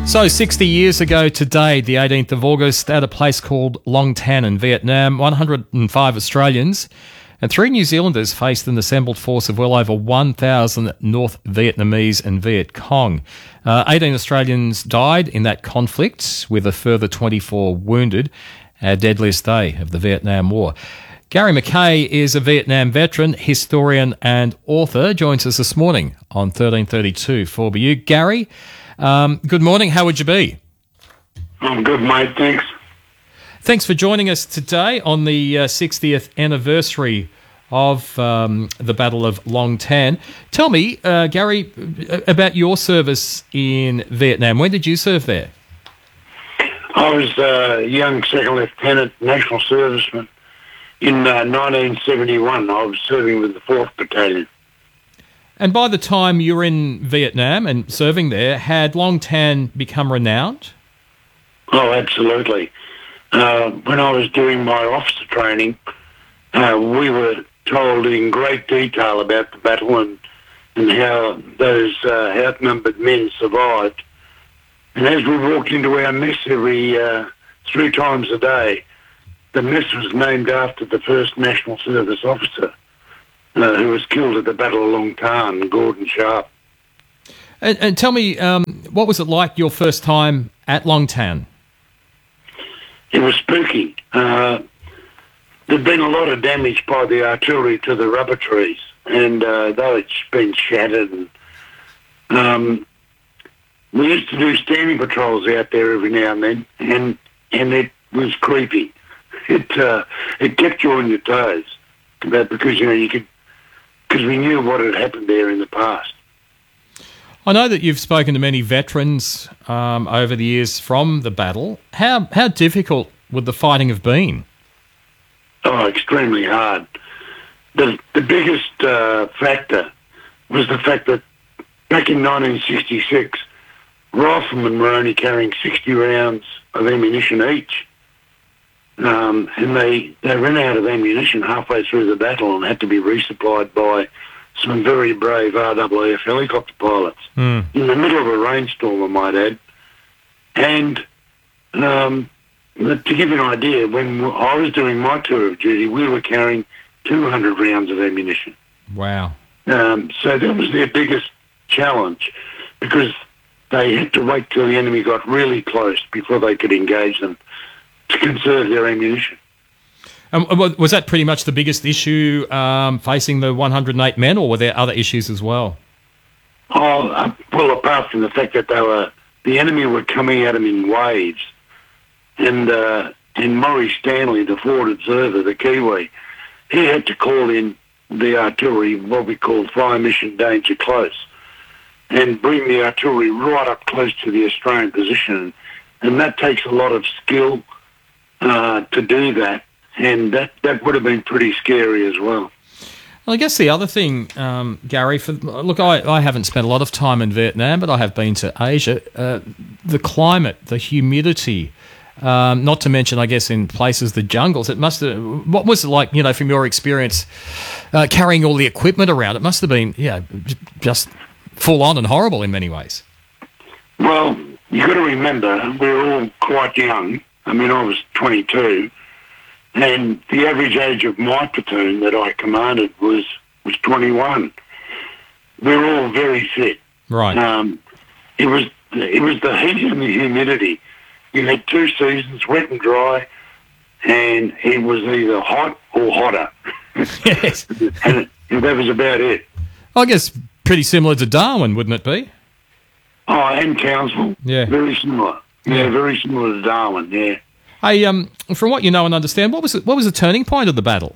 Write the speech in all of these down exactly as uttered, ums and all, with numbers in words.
So, sixty years ago today, the eighteenth of August, at a place called Long Tan in Vietnam, one hundred five Australians and three New Zealanders faced an assembled force of well over one thousand North Vietnamese and Viet Cong. Uh, eighteen Australians died in that conflict, with a further twenty-four wounded, our deadliest day of the Vietnam War. Gary McKay is a Vietnam veteran, historian and author, joins us this morning on thirteen thirty-two four B U. Gary, Um, good morning. How would you be? I'm good, mate. Thanks. Thanks for joining us today on the uh, sixtieth anniversary of um, the Battle of Long Tan. Tell me, uh, Gary, about your service in Vietnam. When did you serve there? I was a young second lieutenant national serviceman in uh, nineteen seventy-one. I was serving with the fourth Battalion. And by the time you were in Vietnam and serving there, had Long Tan become renowned? Oh, absolutely. Uh, when I was doing my officer training, uh, we were told in great detail about the battle and, and how those uh, outnumbered men survived. And as we walked into our mess every uh, three times a day, the mess was named after the first National Service officer, Uh, who was killed at the Battle of Long Tan, Gordon Sharp. And, and tell me, um, what was it like your first time at Long Tan? It was spooky. Uh, there'd been a lot of damage by the artillery to the rubber trees, and uh, they had been shattered. And, um, we used to do standing patrols out there every now and then, and and it was creepy. It uh, it kept you on your toes, but because you know you could. Because we knew what had happened there in the past. I know that you've spoken to many veterans um, over the years from the battle. How how difficult would the fighting have been? Oh, extremely hard. The the biggest uh, factor was the fact that back in nineteen sixty-six, riflemen were only carrying sixty rounds of ammunition each. Um, and they, they ran out of ammunition halfway through the battle and had to be resupplied by some very brave R A A F helicopter pilots mm. in the middle of a rainstorm, I might add. And um, to give you an idea, when I was doing my tour of duty, we were carrying two hundred rounds of ammunition. Wow. Um, so that was their biggest challenge, because they had to wait till the enemy got really close before they could engage them, to conserve their ammunition. Um, was that pretty much the biggest issue um, facing the one hundred eight men, or were there other issues as well? Oh, uh, well, apart from the fact that they were, the enemy were coming at them in waves, and uh, and Murray Stanley, the forward observer, the Kiwi, he had to call in the artillery, what we call fire mission danger close, and bring the artillery right up close to the Australian position, and that takes a lot of skill Uh, to do that, and that, that would have been pretty scary as well. Well, I guess the other thing, um, Gary, for, look, I, I haven't spent a lot of time in Vietnam, but I have been to Asia. Uh, the climate, the humidity, um, not to mention, I guess, in places, the jungles, it must have, what was it like, you know, from your experience, uh, carrying all the equipment around? It must have been, yeah, just full on and horrible in many ways. Well, you've got to remember, we're all quite young. I mean, I was twenty-two, and the average age of my platoon that I commanded was, was twenty-one. We were all very fit. Right. Um, it was it was the heat and the humidity. You had two seasons, wet and dry, and it was either hot or hotter. Yes. And, and that was about it. I guess pretty similar to Darwin, wouldn't it be? Oh, and Townsville. Yeah. Very similar. Yeah, Yeah. very similar to Darwin, yeah. Hey, um, from what you know and understand, what was it, what was the turning point of the battle?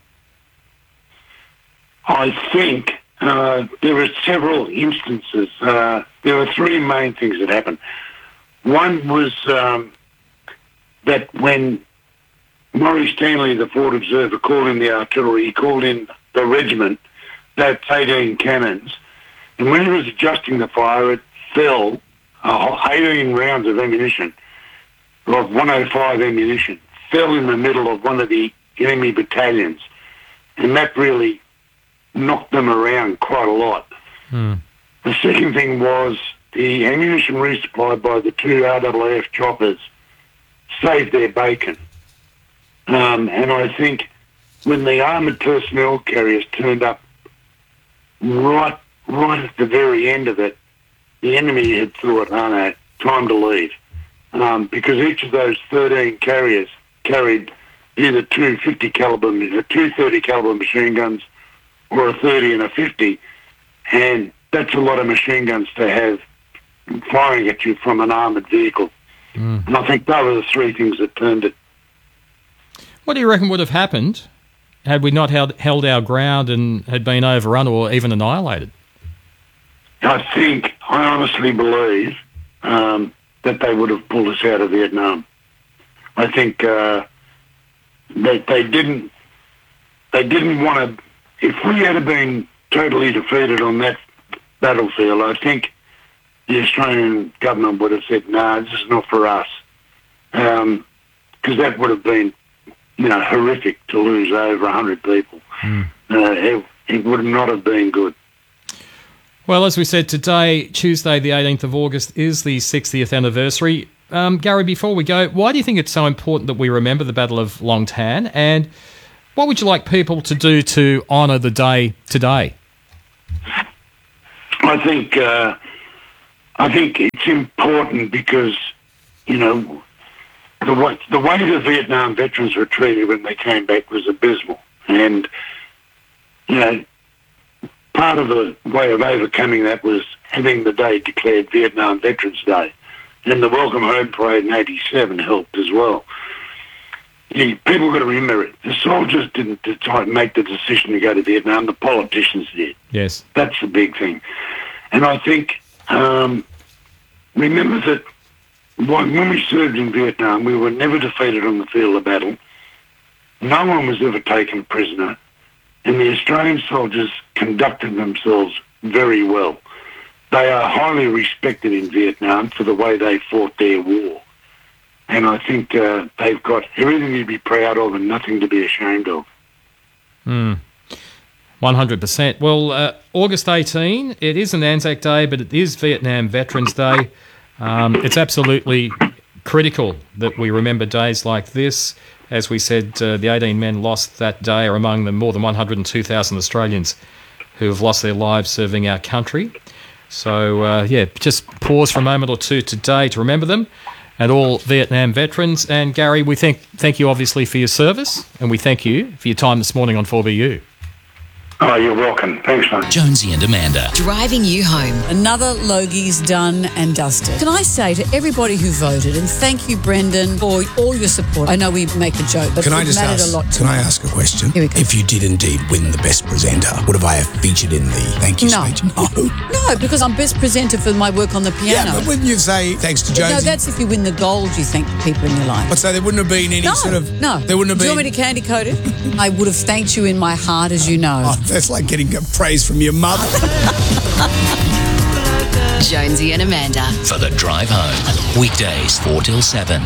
I think uh, there were several instances. Uh, there were three main things that happened. One was um, that when Murray Stanley, the forward observer, called in the artillery, he called in the regiment, that's eighteen cannons, and when he was adjusting the fire, it fell uh, eighteen rounds of ammunition, of one oh five ammunition, fell in the middle of one of the enemy battalions, and that really knocked them around quite a lot. Hmm. The second thing was the ammunition resupply by the two R A A F choppers saved their bacon. Um, and I think when the armoured personnel carriers turned up right right at the very end of it, the enemy had thought, oh no, time to leave. Um, because each of those thirteen carriers carried either two fifty caliber, two thirty caliber machine guns or a thirty and a fifty, and that's a lot of machine guns to have firing at you from an armoured vehicle. Mm. And I think those were the three things that turned it. What do you reckon would have happened had we not held, held our ground and had been overrun or even annihilated? I think, I honestly believe um, that they would have pulled us out of Vietnam. I think uh, that they didn't, they didn't want to, if we had been totally defeated on that battlefield, I think the Australian government would have said, no, nah, this is not for us. Because um, that would have been, you know, horrific to lose over one hundred people. Mm. Uh, it, it would not have been good. Well, as we said today, Tuesday the eighteenth of August is the sixtieth anniversary. Um, Gary, before we go, why do you think it's so important that we remember the Battle of Long Tan, and what would you like people to do to honour the day today? I think uh, I think it's important because, you know, the way, the way the Vietnam veterans were treated when they came back was abysmal. And, you know, part of the way of overcoming that was having the day declared Vietnam Veterans Day. And the Welcome Home Parade in eighty-seven helped as well. Yeah, people got to remember it. The soldiers didn't decide, make the decision to go to Vietnam. The politicians did. Yes. That's the big thing. And I think, um, remember that when we served in Vietnam, we were never defeated on the field of battle. No one was ever taken prisoner. And the Australian soldiers conducted themselves very well. They are highly respected in Vietnam for the way they fought their war. And I think uh, they've got everything to be proud of and nothing to be ashamed of. Hmm. one hundred percent. Well, uh, August eighteenth, it is an Anzac Day, but it is Vietnam Veterans Day. Um, it's absolutely critical that we remember days like this. As we said, uh, the eighteen men lost that day are among the more than one hundred two thousand Australians who have lost their lives serving our country. So, uh, yeah, just pause for a moment or two today to remember them and all Vietnam veterans. And, Gary, we thank, thank you, obviously, for your service, and we thank you for your time this morning on four B U. Oh, you're welcome. Thanks, mate. Jonesy and Amanda. Driving you home. Another Logie's done and dusted. Can I say to everybody who voted, and thank you, Brendan, for all your support. I know we make a joke, but can it I just mattered ask, a lot to Can me. I ask a question? Here we go. If you did indeed win the best presenter, would have I have featured in the thank you No. speech? No. No, because I'm best presenter for my work on the piano. Yeah, but wouldn't you say thanks to Jonesy? No, that's if you win the gold, you thank people in your life. But so there wouldn't have been any No, sort of... no. There wouldn't have Do been... you want me to candy coat it? I would have thanked you in my heart, as you know. Oh, that's like getting praise from your mother. Jonesy and Amanda. For the drive home. Weekdays four till seven.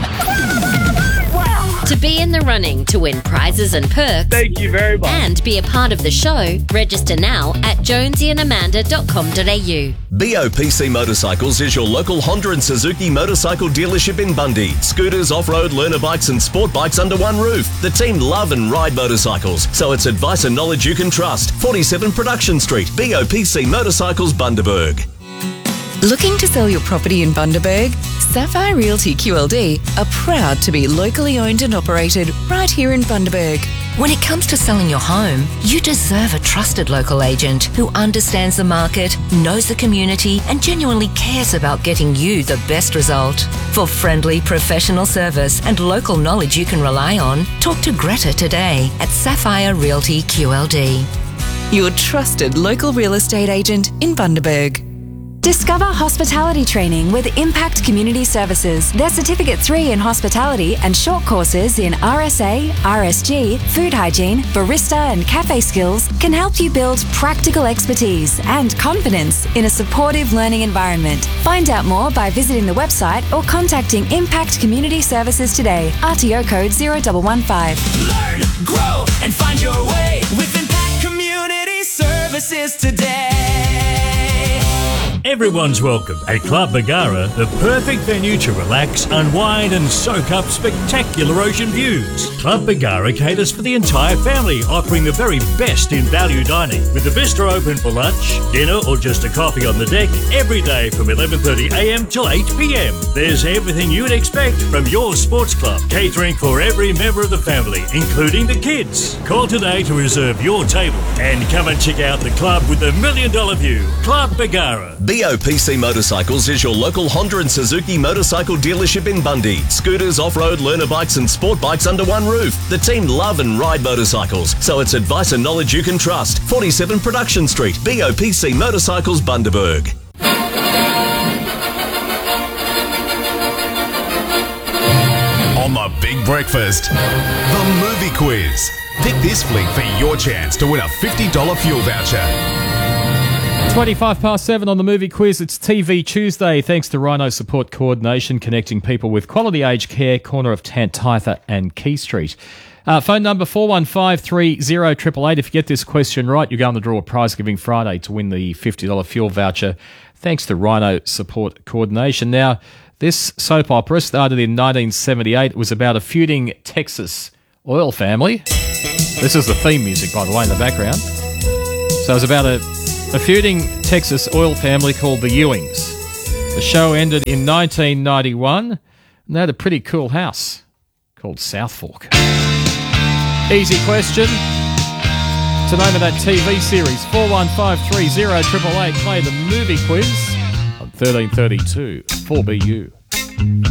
To be in the running to win prizes and perks. Thank you very much. And be a part of the show, register now at jonesy and amanda dot com dot a u. B O P C Motorcycles is your local Honda and Suzuki motorcycle dealership in Bundy. Scooters, off-road, learner bikes and sport bikes under one roof. The team love and ride motorcycles, so it's advice and knowledge you can trust. forty-seven Production Street, B O P C Motorcycles, Bundaberg. Looking to sell your property in Bundaberg? Sapphire Realty Q L D are proud to be locally owned and operated right here in Bundaberg. When it comes to selling your home, you deserve a trusted local agent who understands the market, knows the community, and genuinely cares about getting you the best result. For friendly, professional service and local knowledge you can rely on, talk to Greta today at Sapphire Realty Q L D. Your trusted local real estate agent in Bundaberg. Discover hospitality training with Impact Community Services. Their Certificate three in Hospitality and short courses in R S A, R S G, food hygiene, barista and cafe skills can help you build practical expertise and confidence in a supportive learning environment. Find out more by visiting the website or contacting Impact Community Services today. R T O code zero one one five. Learn, grow, and find your way with Impact Community Services today. Everyone's welcome at Club Bargara, the perfect venue to relax, unwind and soak up spectacular ocean views. Club Bargara caters for the entire family, offering the very best in value dining. With the bistro open for lunch, dinner or just a coffee on the deck every day from eleven thirty a m till eight p m. There's everything you'd expect from your sports club, catering for every member of the family, including the kids. Call today to reserve your table and come and check out the club with the million dollar view. Club Bargara. B O P C Motorcycles is your local Honda and Suzuki motorcycle dealership in Bundy. Scooters, off-road, learner bikes and sport bikes under one roof. The team love and ride motorcycles, so it's advice and knowledge you can trust. forty-seven Production Street, B O P C Motorcycles, Bundaberg. On the Big Breakfast, the movie quiz. Pick this flick for your chance to win a fifty dollars fuel voucher. twenty-five past seven on the movie quiz. It's T V Tuesday, thanks to Rhino Support Coordination, connecting people with quality aged care, corner of Tantitha and Key Street. Uh, phone number four one five three zero eight eight eight. If you get this question right, you're going to draw a prize giving Friday to win the fifty dollars fuel voucher, thanks to Rhino Support Coordination. Now, this soap opera started in nineteen seventy-eight. It was about a feuding Texas oil family. This is the theme music, by the way, in the background. So it was about a, a feuding Texas oil family called the Ewings. The show ended in nineteen ninety-one, and they had a pretty cool house called South Fork. Easy question. It's the name of that T V series. four one five three zero eight eight eight. Play the movie quiz on thirteen thirty-two four B U.